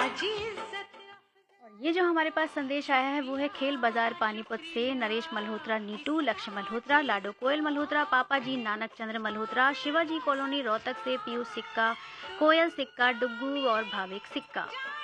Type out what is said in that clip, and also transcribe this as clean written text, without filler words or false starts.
और ये जो हमारे पास संदेश आया है वो है खेल बाजार पानीपत से नरेश मल्होत्रा, नीटू, लक्ष्य मल्होत्रा, लाडो कोयल मल्होत्रा, पापा जी, नानक चंद्र मल्होत्रा, शिवाजी कॉलोनी रोहतक से पीयूष सिक्का, कोयल सिक्का, डुग्गू और भाविक सिक्का।